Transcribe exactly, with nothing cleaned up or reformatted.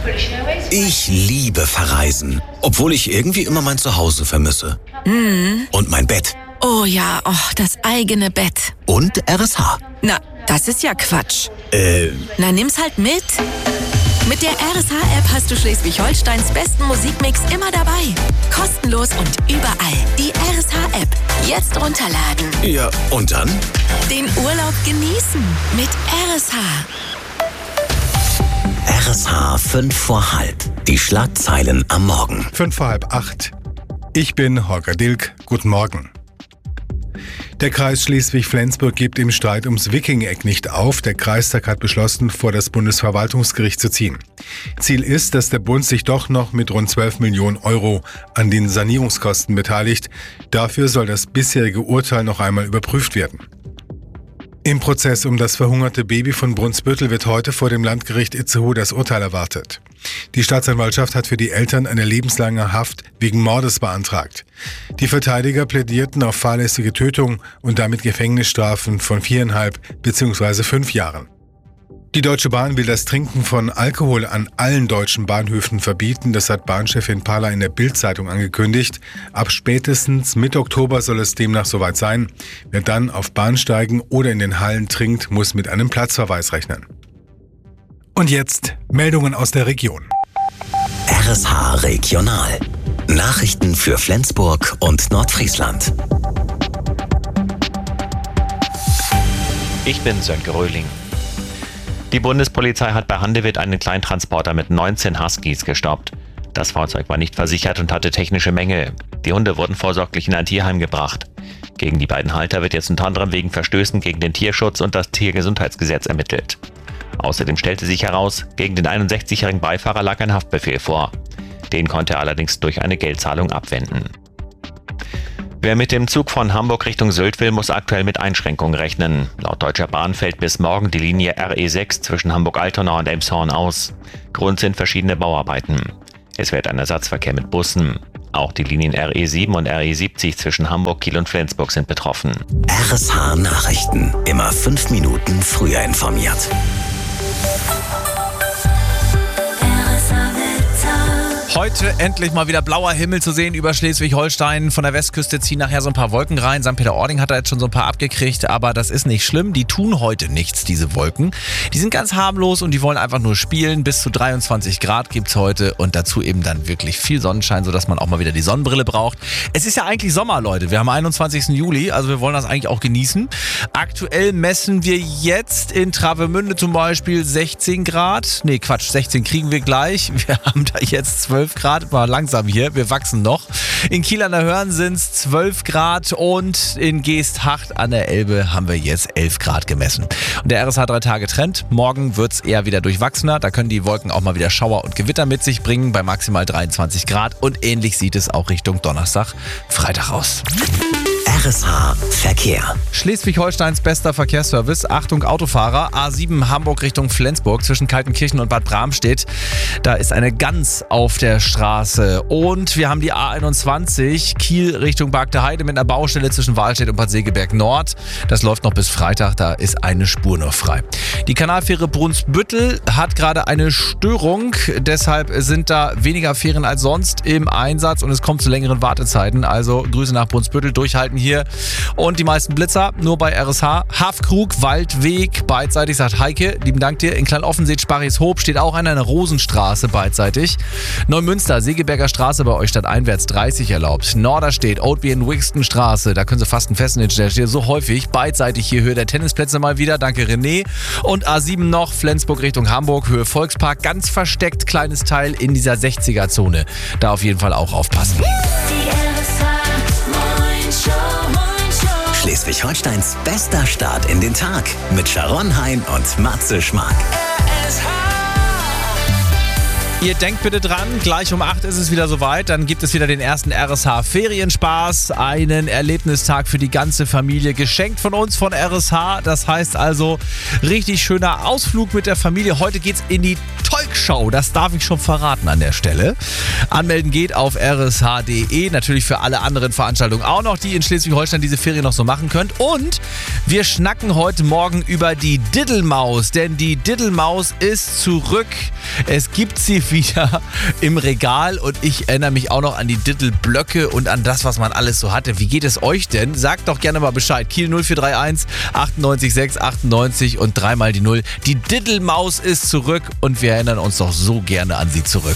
Ich liebe Verreisen, obwohl ich irgendwie immer mein Zuhause vermisse. Mhm. Und mein Bett. Oh ja, oh, das eigene Bett. Und R S H. Na, das ist ja Quatsch. Äh... Na, nimm's halt mit. Mit der R S H-App hast du Schleswig-Holsteins besten Musikmix immer dabei. Kostenlos und überall. Die R S H-App. Jetzt runterladen. Ja, und dann? Den Urlaub genießen mit R S H. R S H fünf vor halb. Die Schlagzeilen am Morgen. Fünf vor halb acht. Ich bin Holger Dilk. Guten Morgen. Der Kreis Schleswig-Flensburg gibt im Streit ums Wiking-Eck nicht auf. Der Kreistag hat beschlossen, vor das Bundesverwaltungsgericht zu ziehen. Ziel ist, dass der Bund sich doch noch mit rund zwölf Millionen Euro an den Sanierungskosten beteiligt. Dafür soll das bisherige Urteil noch einmal überprüft werden. Im Prozess um das verhungerte Baby von Brunsbüttel wird heute vor dem Landgericht Itzehoe das Urteil erwartet. Die Staatsanwaltschaft hat für die Eltern eine lebenslange Haft wegen Mordes beantragt. Die Verteidiger plädierten auf fahrlässige Tötung und damit Gefängnisstrafen von viereinhalb bzw. fünf Jahren. Die Deutsche Bahn will das Trinken von Alkohol an allen deutschen Bahnhöfen verbieten. Das hat Bahnchefin Pahler in der Bild-Zeitung angekündigt. Ab spätestens Mitte Oktober soll es demnach soweit sein. Wer dann auf Bahnsteigen oder in den Hallen trinkt, muss mit einem Platzverweis rechnen. Und jetzt Meldungen aus der Region. R S H Regional. Nachrichten für Flensburg und Nordfriesland. Ich bin Sönke Röhling. Die Bundespolizei hat bei Handewitt einen Kleintransporter mit neunzehn Huskies gestoppt. Das Fahrzeug war nicht versichert und hatte technische Mängel. Die Hunde wurden vorsorglich in ein Tierheim gebracht. Gegen die beiden Halter wird jetzt unter anderem wegen Verstößen gegen den Tierschutz und das Tiergesundheitsgesetz ermittelt. Außerdem stellte sich heraus, gegen den einundsechzigjährigen Beifahrer lag ein Haftbefehl vor. Den konnte er allerdings durch eine Geldzahlung abwenden. Wer mit dem Zug von Hamburg Richtung Sylt will, muss aktuell mit Einschränkungen rechnen. Laut Deutscher Bahn fällt bis morgen die Linie R E sechs zwischen Hamburg-Altona und Elmshorn aus. Grund sind verschiedene Bauarbeiten. Es wird ein Ersatzverkehr mit Bussen. Auch die Linien R E sieben und R E siebzig zwischen Hamburg, Kiel und Flensburg sind betroffen. R S H Nachrichten. Immer fünf Minuten früher informiert. Heute endlich mal wieder blauer Himmel zu sehen über Schleswig-Holstein. Von der Westküste ziehen nachher so ein paar Wolken rein. Sankt Peter-Ording hat da jetzt schon so ein paar abgekriegt, aber das ist nicht schlimm. Die tun heute nichts, diese Wolken. Die sind ganz harmlos und die wollen einfach nur spielen. Bis zu dreiundzwanzig Grad gibt's heute und dazu eben dann wirklich viel Sonnenschein, sodass man auch mal wieder die Sonnenbrille braucht. Es ist ja eigentlich Sommer, Leute. Wir haben einundzwanzigsten Juli, also wir wollen das eigentlich auch genießen. Aktuell messen wir jetzt in Travemünde zum Beispiel sechzehn Grad. Nee, Quatsch, sechzehn kriegen wir gleich. Wir haben da jetzt zwölf Grad, mal langsam hier, wir wachsen noch. In Kiel an der Hörn sind es zwölf Grad und in Geesthacht an der Elbe haben wir jetzt elf Grad gemessen. Und der R S H drei Tage Trend, morgen wird es eher wieder durchwachsener, da können die Wolken auch mal wieder Schauer und Gewitter mit sich bringen bei maximal dreiundzwanzig Grad und ähnlich sieht es auch Richtung Donnerstag, Freitag aus. R S H Verkehr. Schleswig-Holsteins bester Verkehrsservice. Achtung Autofahrer. A sieben Hamburg Richtung Flensburg zwischen Kaltenkirchen und Bad Bramstedt. Da ist eine Gans auf der Straße. Und wir haben die A einundzwanzig Kiel Richtung Bargte Heide mit einer Baustelle zwischen Wahlstedt und Bad Segeberg Nord. Das läuft noch bis Freitag. Da ist eine Spur noch frei. Die Kanalfähre Brunsbüttel hat gerade eine Störung. Deshalb sind da weniger Fähren als sonst im Einsatz und es kommt zu längeren Wartezeiten. Also Grüße nach Brunsbüttel. Durchhalten hier. Und die meisten Blitzer nur bei R S H. Hafkrug, Waldweg, beidseitig, sagt Heike. Lieben Dank dir. In Klein-Offenseet, Sparrieshoop steht auch einer, eine Rosenstraße beidseitig. Neumünster, Segeberger Straße bei euch statt einwärts dreißig erlaubt. Norderstedt, Oatby und Wixton Straße. Da können Sie fast einen Festen hinstellen. Steht so häufig. Beidseitig hier Höhe der Tennisplätze mal wieder. Danke René. Und A sieben noch, Flensburg Richtung Hamburg, Höhe Volkspark. Ganz versteckt, kleines Teil in dieser sechziger-Zone. Da auf jeden Fall auch aufpassen. Schleswig-Holsteins bester Start in den Tag mit Sharon Hein und Matze Schmark. Ihr denkt bitte dran, gleich um acht ist es wieder soweit. Dann gibt es wieder den ersten R S H Ferienspaß. Einen Erlebnistag für die ganze Familie. Geschenkt von uns, von R S H. Das heißt also, richtig schöner Ausflug mit der Familie. Heute geht's in die Tolk Talkshow. Das darf ich schon verraten an der Stelle. Anmelden geht auf r s h punkt d e. Natürlich für alle anderen Veranstaltungen auch noch, die in Schleswig-Holstein diese Ferien noch so machen könnt. Und wir schnacken heute Morgen über die Diddelmaus, denn die Diddelmaus ist zurück. Es gibt sie wieder im Regal und ich erinnere mich auch noch an die Diddelblöcke und an das, was man alles so hatte. Wie geht es euch denn? Sagt doch gerne mal Bescheid. Kiel null vier drei eins achtundneunzig sechs achtundneunzig und dreimal die Null. Die Diddelmaus ist zurück und wir erinnern uns doch so gerne an sie zurück.